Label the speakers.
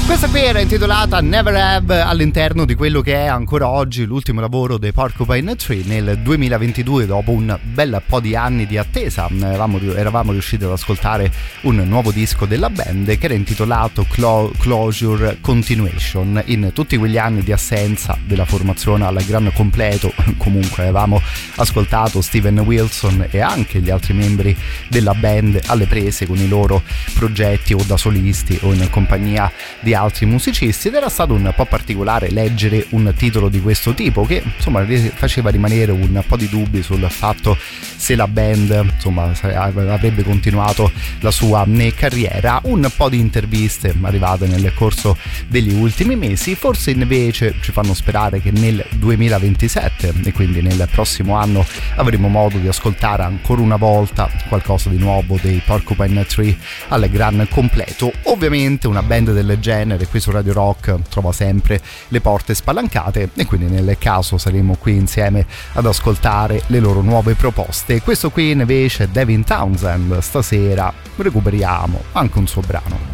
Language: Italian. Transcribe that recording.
Speaker 1: Questa qui era intitolata Never Have, all'interno di quello che è ancora oggi l'ultimo lavoro dei Porcupine Tree. Nel 2022, dopo un bel po' di anni di attesa, eravamo riusciti ad ascoltare un nuovo disco della band che era intitolato Closure Continuation. In tutti quegli anni di assenza della formazione al gran completo, comunque avevamo ascoltato Steven Wilson e anche gli altri membri della band alle prese con i loro progetti o da solisti o in compagnia di altri musicisti, ed era stato un po' particolare leggere un titolo di questo tipo che insomma faceva rimanere un po' di dubbi sul fatto se la band insomma avrebbe continuato la sua carriera. Un po' di interviste arrivate nel corso degli ultimi mesi forse invece ci fanno sperare che nel 2027 e quindi nel prossimo anno avremo modo di ascoltare ancora una volta qualcosa di nuovo dei Porcupine Tree al gran completo. Ovviamente una band del genere qui su Radio Rock trova sempre le porte spalancate e quindi nel caso saremo qui insieme ad ascoltare le loro nuove proposte. Questo qui invece è Devin Townsend. Stasera recuperiamo anche un suo brano.